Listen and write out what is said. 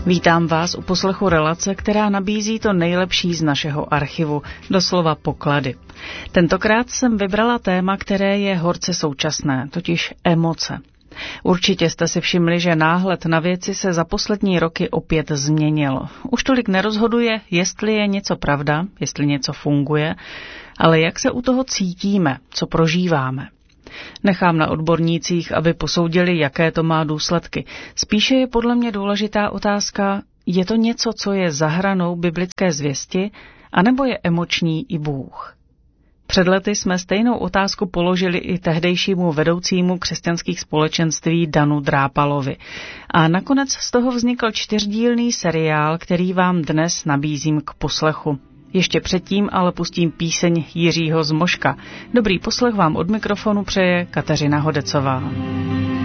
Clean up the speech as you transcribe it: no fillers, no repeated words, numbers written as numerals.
Vítám vás u poslechu relace, která nabízí to nejlepší z našeho archivu, doslova poklady. Tentokrát jsem vybrala téma, které je horce současné, totiž emoce. Určitě jste si všimli, že náhled na věci se za poslední roky opět změnil. Už tolik nerozhoduje, jestli je něco pravda, jestli něco funguje, ale jak se u toho cítíme, co prožíváme. Nechám na odbornících, aby posoudili, jaké to má důsledky. Spíše je podle mě důležitá otázka, je to něco, co je za hranou biblické zvěsti, anebo je emoční i Bůh? Před lety jsme stejnou otázku položili i tehdejšímu vedoucímu křesťanských společenství Danu Drápalovi. A nakonec z toho vznikl 4dílný seriál, který vám dnes nabízím k poslechu. Ještě předtím ale pustím píseň Jiřího Zmoška. Dobrý poslech vám od mikrofonu přeje Kateřina Hodecová.